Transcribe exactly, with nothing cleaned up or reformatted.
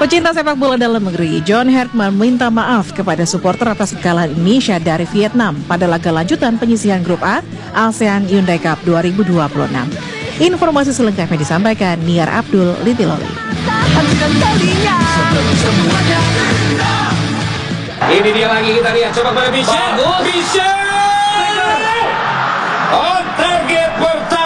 Pecinta sepak bola dalam negeri, John Herdman minta maaf kepada supporter atas kekalahan Indonesia dari Vietnam pada laga lanjutan penyisihan grup A ASEAN Hyundai Cup dua ribu dua puluh enam. Informasi selengkapnya disampaikan Niar Abdul Litiloli. Ini dia lagi, kita lihat, coba pada Michel. Bagus, Michel.